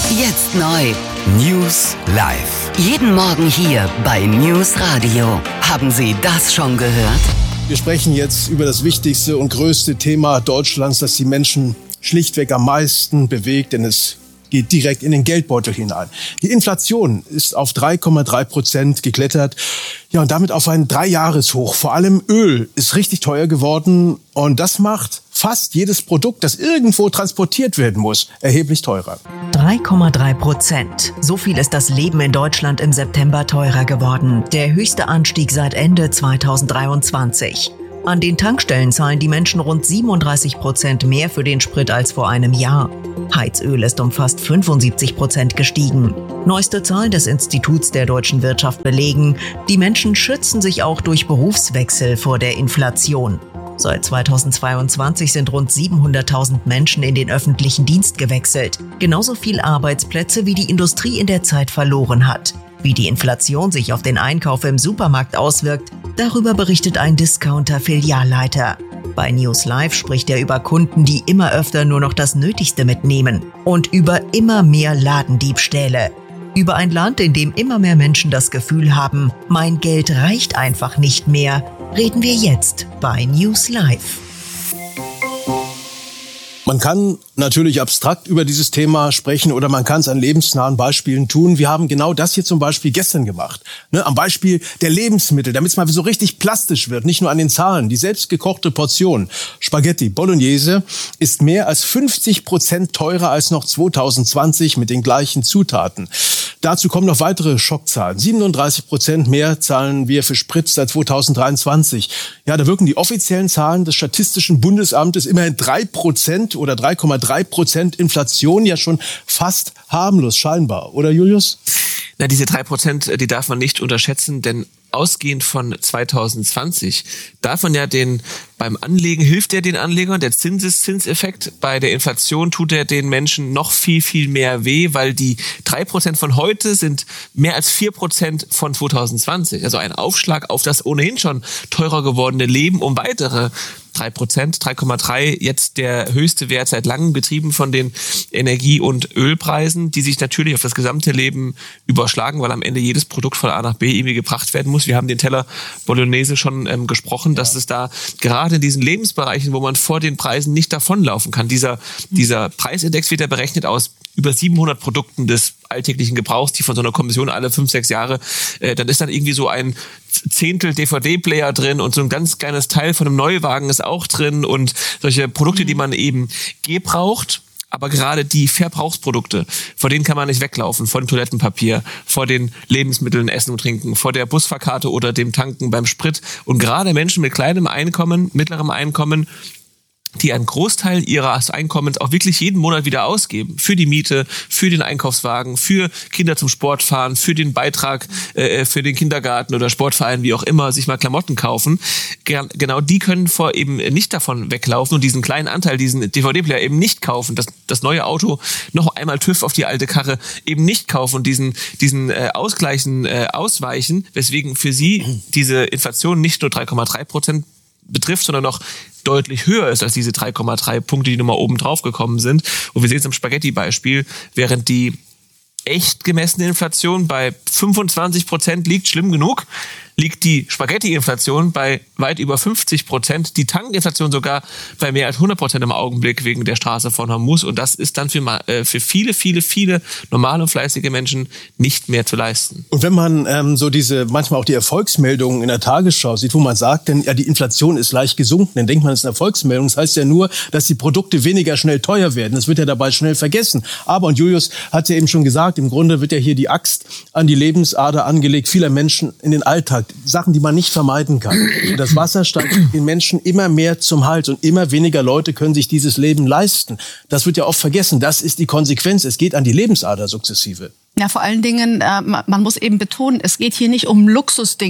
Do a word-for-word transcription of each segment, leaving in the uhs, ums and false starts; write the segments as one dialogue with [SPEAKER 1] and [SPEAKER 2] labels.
[SPEAKER 1] Jetzt neu.
[SPEAKER 2] News live.
[SPEAKER 1] Jeden Morgen hier bei News Radio. Haben Sie das schon gehört?
[SPEAKER 3] Wir sprechen jetzt über das wichtigste und größte Thema Deutschlands, das die Menschen schlichtweg am meisten bewegt, denn es geht direkt in den Geldbeutel hinein. Die Inflation ist auf drei Komma drei Prozent geklettert. Ja, und damit auf ein Dreijahreshoch. Vor allem Öl ist richtig teuer geworden. Und das macht fast jedes Produkt, das irgendwo transportiert werden muss, erheblich teurer.
[SPEAKER 4] drei Komma drei Prozent. So viel ist das Leben in Deutschland im September teurer geworden. Der höchste Anstieg seit Ende zweitausenddreiundzwanzig. An den Tankstellen zahlen die Menschen rund siebenunddreißig Prozent mehr für den Sprit als vor einem Jahr. Heizöl ist um fast fünfundsiebzig Prozent gestiegen. Neueste Zahlen des Instituts der deutschen Wirtschaft belegen, die Menschen schützen sich auch durch Berufswechsel vor der Inflation. Seit zweitausendzweiundzwanzig sind rund siebenhunderttausend Menschen in den öffentlichen Dienst gewechselt. Genauso viel Arbeitsplätze, wie die Industrie in der Zeit verloren hat. Wie die Inflation sich auf den Einkauf im Supermarkt auswirkt, darüber berichtet ein Discounter-Filialleiter. Bei News Live spricht er über Kunden, die immer öfter nur noch das Nötigste mitnehmen. Und über immer mehr Ladendiebstähle. Über ein Land, in dem immer mehr Menschen das Gefühl haben, mein Geld reicht einfach nicht mehr, reden wir jetzt bei News Live.
[SPEAKER 3] Man kann natürlich abstrakt über dieses Thema sprechen oder man kann es an lebensnahen Beispielen tun. Wir haben genau das hier zum Beispiel gestern gemacht. Ne, am Beispiel der Lebensmittel, damit es mal so richtig plastisch wird, nicht nur an den Zahlen. Die selbstgekochte Portion Spaghetti Bolognese ist mehr als fünfzig Prozent teurer als noch zweitausendzwanzig mit den gleichen Zutaten. Dazu kommen noch weitere Schockzahlen. siebenunddreißig Prozent mehr zahlen wir für Sprit seit zweitausenddreiundzwanzig. Ja, da wirken die offiziellen Zahlen des Statistischen Bundesamtes immerhin drei Prozent oder drei Komma drei Prozent Inflation ja schon fast harmlos scheinbar. Oder Julius?
[SPEAKER 5] Na, diese drei Prozent, die darf man nicht unterschätzen, denn ausgehend von zweitausendzwanzig darf man ja den, beim Anlegen hilft er den Anlegern, der Zinseszinseffekt. Bei der Inflation tut er den Menschen noch viel, viel mehr weh, weil die drei Prozent von heute sind mehr als vier Prozent von zweitausendzwanzig. Also ein Aufschlag auf das ohnehin schon teurer gewordene Leben um weitere drei Prozent, drei Komma drei, jetzt der höchste Wert seit langem, getrieben von den Energie- und Ölpreisen, die sich natürlich auf das gesamte Leben überschlagen, weil am Ende jedes Produkt von A nach B irgendwie gebracht werden muss. Wir haben den Teller Bolognese schon ähm, gesprochen, dass ja. es da gerade in diesen Lebensbereichen, wo man vor den Preisen nicht davonlaufen kann, dieser, dieser Preisindex wird ja berechnet aus über siebenhundert Produkten des alltäglichen Gebrauchs, die von so einer Kommission alle fünf, sechs Jahre, äh, dann ist dann irgendwie so ein Zehntel D V D-Player drin und so ein ganz kleines Teil von einem Neuwagen ist auch drin und solche Produkte, die man eben gebraucht. Aber gerade die Verbrauchsprodukte, vor denen kann man nicht weglaufen, vor dem Toilettenpapier, vor den Lebensmitteln, Essen und Trinken, vor der Busfahrkarte oder dem Tanken beim Sprit. Und gerade Menschen mit kleinem Einkommen, mittlerem Einkommen, die einen Großteil ihres Einkommens auch wirklich jeden Monat wieder ausgeben. Für die Miete, für den Einkaufswagen, für Kinder zum Sport fahren, für den Beitrag äh, für den Kindergarten oder Sportverein, wie auch immer, sich mal Klamotten kaufen. Genau die können vor eben nicht davon weglaufen und diesen kleinen Anteil, diesen D V D-Player eben nicht kaufen, das, das neue Auto noch einmal TÜV auf die alte Karre eben nicht kaufen und diesen, diesen äh, Ausgleichen äh, ausweichen, weswegen für sie diese Inflation nicht nur drei Komma drei Prozent betrifft, sondern noch deutlich höher ist als diese drei Komma drei Punkte, die nochmal oben drauf gekommen sind. Und wir sehen es im Spaghetti-Beispiel, während die echt gemessene Inflation bei fünfundzwanzig Prozent liegt, schlimm genug, liegt die Spaghetti-Inflation bei weit über fünfzig Prozent, die Tankinflation sogar bei mehr als hundert Prozent im Augenblick wegen der Straße von Hormuz. Und das ist dann für, äh, für viele, viele, viele normale und fleißige Menschen nicht mehr zu leisten.
[SPEAKER 3] Und wenn man ähm, so diese, manchmal auch die Erfolgsmeldungen in der Tagesschau sieht, wo man sagt, denn ja, die Inflation ist leicht gesunken, dann denkt man, es ist eine Erfolgsmeldung. Das heißt ja nur, dass die Produkte weniger schnell teuer werden. Das wird ja dabei schnell vergessen. Aber, und Julius hat ja eben schon gesagt, im Grunde wird ja hier die Axt an die Lebensader angelegt vieler Menschen in den Alltag. Sachen, die man nicht vermeiden kann. Und das Wasser steigt den Menschen immer mehr zum Hals und immer weniger Leute können sich dieses Leben leisten. Das wird ja oft vergessen. Das ist die Konsequenz. Es geht an die Lebensader sukzessive.
[SPEAKER 6] Ja, vor allen Dingen, äh, man muss eben betonen, es geht hier nicht um Luxusdinge,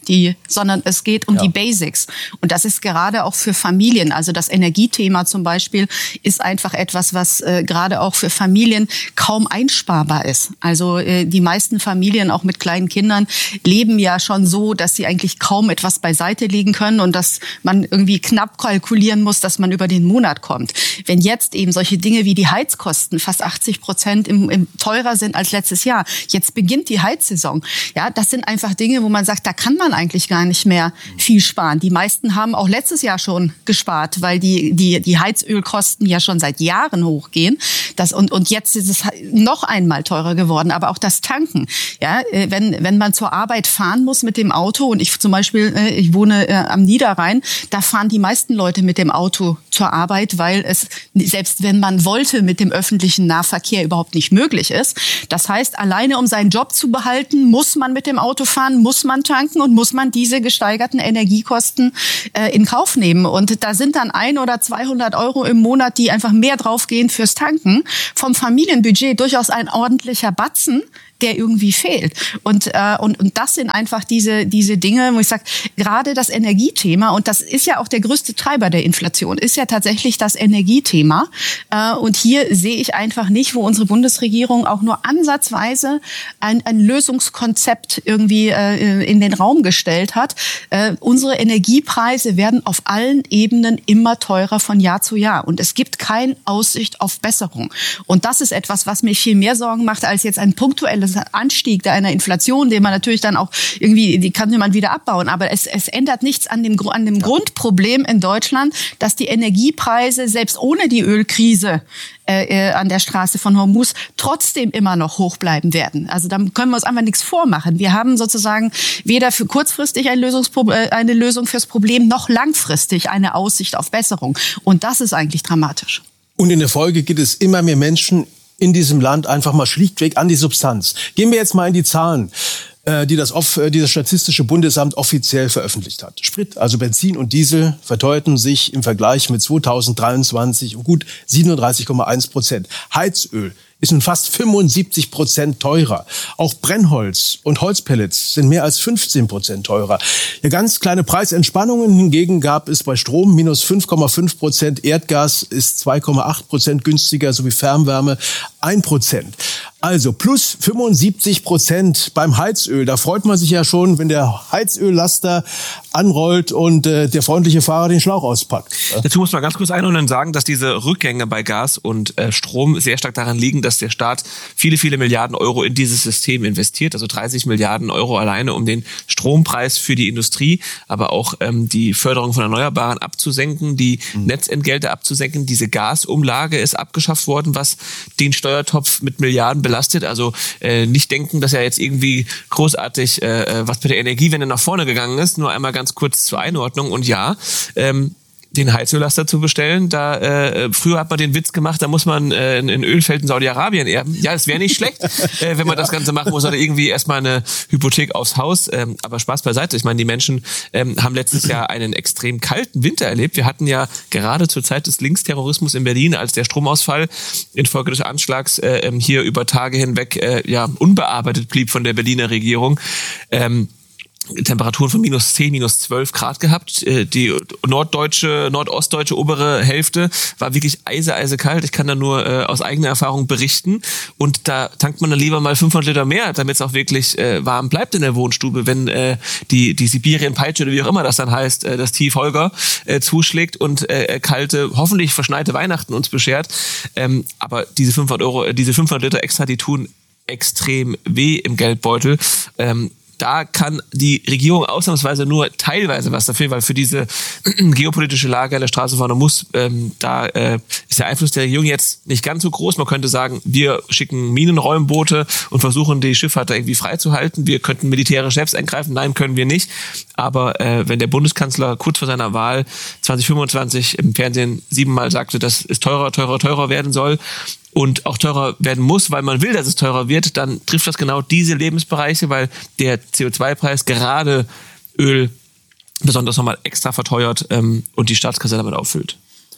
[SPEAKER 6] die, sondern es geht um ja. die Basics. Und das ist gerade auch für Familien. Also das Energiethema zum Beispiel ist einfach etwas, was äh, gerade auch für Familien kaum einsparbar ist. Also äh, die meisten Familien, auch mit kleinen Kindern, leben ja schon so, dass sie eigentlich kaum etwas beiseite legen können und dass man irgendwie knapp kalkulieren muss, dass man über den Monat kommt. Wenn jetzt eben solche Dinge wie die Heizkosten fast achtzig Prozent im, im teurer sind als letztes Jahr, jetzt beginnt die Heizsaison. Ja, das sind einfach Dinge, wo man sagt, da kann man eigentlich gar nicht mehr viel sparen. Die meisten haben auch letztes Jahr schon gespart, weil die die die Heizölkosten ja schon seit Jahren hochgehen. Das und und jetzt ist es noch einmal teurer geworden. Aber auch das Tanken. Ja, wenn wenn man zur Arbeit fahren muss mit dem Auto und ich zum Beispiel ich wohne am Niederrhein, da fahren die meisten Leute mit dem Auto zur Arbeit, weil es selbst wenn man wollte mit dem öffentlichen Nahverkehr überhaupt nicht möglich ist. Das heißt, alleine um seinen Job zu behalten, muss man mit dem Auto fahren, muss man tanken und muss man diese gesteigerten Energiekosten äh, in Kauf nehmen. Und da sind dann ein oder zweihundert Euro im Monat, die einfach mehr draufgehen fürs Tanken. Vom Familienbudget durchaus ein ordentlicher Batzen, der irgendwie fehlt. Und, äh, und, und das sind einfach diese, diese Dinge, wo ich sage, gerade das Energiethema, und das ist ja auch der größte Treiber der Inflation, ist ja tatsächlich das Energiethema. Äh, und hier sehe ich einfach nicht, wo unsere Bundesregierung auch nur ansatzweise ein, ein Lösungskonzept irgendwie äh, in den Raum gestellt hat. Äh, unsere Energiepreise werden auf allen Ebenen immer teurer von Jahr zu Jahr. Und es gibt keine Aussicht auf Besserung. Und das ist etwas, was mir viel mehr Sorgen macht, als jetzt ein punktuelles Anstieg da einer Inflation, den man natürlich dann auch irgendwie, die kann man wieder abbauen. Aber es, es ändert nichts an dem, an dem ja. Grundproblem in Deutschland, dass die Energiepreise selbst ohne die Ölkrise äh, an der Straße von Hormuz trotzdem immer noch hoch bleiben werden. Also da können wir uns einfach nichts vormachen. Wir haben sozusagen weder für kurzfristig ein Lösungspro- äh, eine Lösung fürs Problem, noch langfristig eine Aussicht auf Besserung. Und das ist eigentlich dramatisch.
[SPEAKER 3] Und in der Folge geht es immer mehr Menschen in diesem Land einfach mal schlichtweg an die Substanz. Gehen wir jetzt mal in die Zahlen, die das, die das Statistische Bundesamt offiziell veröffentlicht hat. Sprit, also Benzin und Diesel, verteuerten sich im Vergleich mit zweitausenddreiundzwanzig um gut siebenunddreißig Komma eins Prozent. Heizöl ist nun fast fünfundsiebzig Prozent teurer. Auch Brennholz und Holzpellets sind mehr als fünfzehn Prozent teurer. Ja, ganz kleine Preisentspannungen hingegen gab es bei Strom minus fünf Komma fünf Prozent, Erdgas ist zwei Komma acht Prozent günstiger sowie Fernwärme ein Prozent. Also plus fünfundsiebzig Prozent beim Heizöl. Da freut man sich ja schon, wenn der Heizöllaster anrollt und äh, der freundliche Fahrer den Schlauch auspackt.
[SPEAKER 5] Dazu muss man ganz kurz einholen und sagen, dass diese Rückgänge bei Gas und äh, Strom sehr stark daran liegen, dass der Staat viele, viele Milliarden Euro in dieses System investiert. Also dreißig Milliarden Euro alleine, um den Strompreis für die Industrie, aber auch ähm, die Förderung von Erneuerbaren abzusenken, die mhm. Netzentgelte abzusenken. Diese Gasumlage ist abgeschafft worden, was den Steuertopf mit Milliarden belastet. Also äh, nicht denken, dass ja jetzt irgendwie großartig äh, was bei der Energiewende nach vorne gegangen ist. Nur einmal ganz kurz zur Einordnung. Und ja, ähm, den Heizöllaster zu bestellen, da äh, früher hat man den Witz gemacht, da muss man äh, in, in Ölfeld in Saudi-Arabien erben. Ja, es wäre nicht schlecht, äh, wenn man ja. das Ganze machen muss oder irgendwie erstmal eine Hypothek aufs Haus. Ähm, aber Spaß beiseite. Ich meine, die Menschen ähm, haben letztes Jahr einen extrem kalten Winter erlebt. Wir hatten ja gerade zur Zeit des Linksterrorismus in Berlin, als der Stromausfall infolge des Anschlags äh, hier über Tage hinweg äh, ja unbearbeitet blieb von der Berliner Regierung, ähm, Temperaturen von minus zehn, minus zwölf Grad gehabt. Die norddeutsche, nordostdeutsche obere Hälfte war wirklich eise, eise kalt. Ich kann da nur äh, aus eigener Erfahrung berichten. Und da tankt man dann lieber mal fünfhundert Liter mehr, damit es auch wirklich äh, warm bleibt in der Wohnstube, wenn äh, die die Sibirien-Peitsche oder wie auch immer das dann heißt, äh, das Tief Holger äh, zuschlägt und äh, kalte, hoffentlich verschneite Weihnachten uns beschert. Ähm, aber diese fünfhundert Euro, diese fünfhundert Liter extra, die tun extrem weh im Geldbeutel. Ähm, Da kann die Regierung ausnahmsweise nur teilweise was dafür, weil für diese geopolitische Lage an der Straße vorne muss, ähm, da äh, ist der Einfluss der Regierung jetzt nicht ganz so groß. Man könnte sagen, wir schicken Minenräumboote und versuchen, die Schifffahrt da irgendwie freizuhalten. Wir könnten militärisch selbst eingreifen. Nein, können wir nicht. Aber äh, wenn der Bundeskanzler kurz vor seiner Wahl zwanzig fünfundzwanzig im Fernsehen siebenmal sagte, dass es teurer, teurer, teurer werden soll, und auch teurer werden muss, weil man will, dass es teurer wird, dann trifft das genau diese Lebensbereiche, weil der C O zwei Preis gerade Öl besonders nochmal extra verteuert ähm, und die Staatskasse damit auffüllt.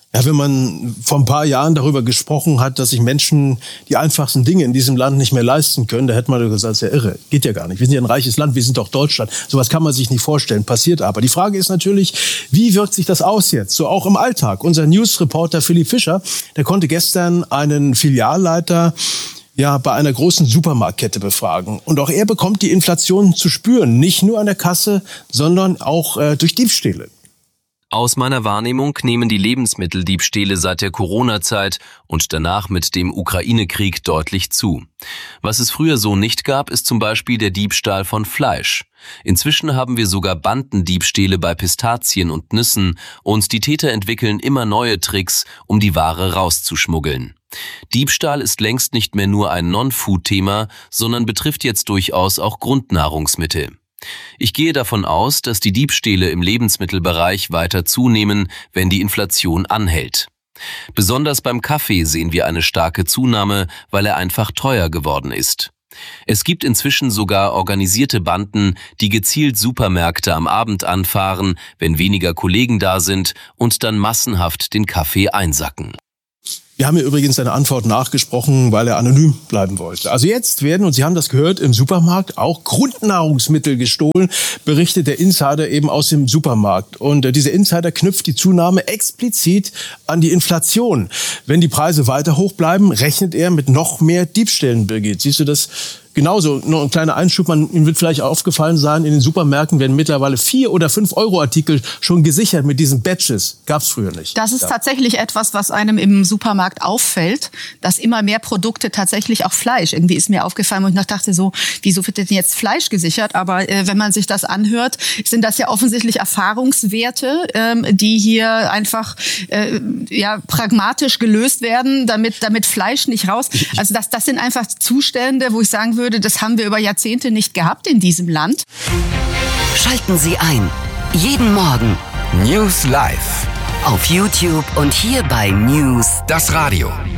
[SPEAKER 3] Ja, wenn man vor ein paar Jahren darüber gesprochen hat, dass sich Menschen die einfachsten Dinge in diesem Land nicht mehr leisten können, da hätte man gesagt, das ist ja irre, geht ja gar nicht. Wir sind ja ein reiches Land, wir sind doch Deutschland. Sowas kann man sich nicht vorstellen, passiert aber. Die Frage ist natürlich, wie wirkt sich das aus jetzt, so auch im Alltag? Unser News-Reporter Philipp Fischer, der konnte gestern einen Filialleiter ja bei einer großen Supermarktkette befragen. Und auch er bekommt die Inflation zu spüren, nicht nur an der Kasse, sondern auch äh, durch Diebstähle.
[SPEAKER 7] Aus meiner Wahrnehmung nehmen die Lebensmitteldiebstähle seit der Corona-Zeit und danach mit dem Ukraine-Krieg deutlich zu. Was es früher so nicht gab, ist zum Beispiel der Diebstahl von Fleisch. Inzwischen haben wir sogar Bandendiebstähle bei Pistazien und Nüssen und die Täter entwickeln immer neue Tricks, um die Ware rauszuschmuggeln. Diebstahl ist längst nicht mehr nur ein Non-Food-Thema, sondern betrifft jetzt durchaus auch Grundnahrungsmittel. Ich gehe davon aus, dass die Diebstähle im Lebensmittelbereich weiter zunehmen, wenn die Inflation anhält. Besonders beim Kaffee sehen wir eine starke Zunahme, weil er einfach teuer geworden ist. Es gibt inzwischen sogar organisierte Banden, die gezielt Supermärkte am Abend anfahren, wenn weniger Kollegen da sind, und dann massenhaft den Kaffee einsacken.
[SPEAKER 3] Wir haben hier übrigens seine Antwort nachgesprochen, weil er anonym bleiben wollte. Also jetzt werden, und Sie haben das gehört, im Supermarkt auch Grundnahrungsmittel gestohlen, berichtet der Insider eben aus dem Supermarkt. Und äh, dieser Insider knüpft die Zunahme explizit an die Inflation. Wenn die Preise weiter hoch bleiben, rechnet er mit noch mehr Diebstählen, Birgit. Siehst du das genauso? Nur ein kleiner Einschub, man, Ihnen wird vielleicht aufgefallen sein, in den Supermärkten werden mittlerweile vier oder fünf Euro Artikel schon gesichert mit diesen Badges. Gab's früher nicht.
[SPEAKER 6] Das ist
[SPEAKER 3] ja.
[SPEAKER 6] tatsächlich etwas, was einem im Supermarkt auffällt, dass immer mehr Produkte tatsächlich auch Fleisch. Irgendwie ist mir aufgefallen, und ich dachte so, wieso wird denn jetzt Fleisch gesichert? Aber äh, wenn man sich das anhört, sind das ja offensichtlich Erfahrungswerte, ähm, die hier einfach äh, ja pragmatisch gelöst werden, damit damit Fleisch nicht raus. Also das das sind einfach Zustände, wo ich sagen würde, das haben wir über Jahrzehnte nicht gehabt in diesem Land.
[SPEAKER 1] Schalten Sie ein. Jeden Morgen.
[SPEAKER 2] News Live.
[SPEAKER 1] Auf YouTube und hier bei News.
[SPEAKER 2] Das Radio.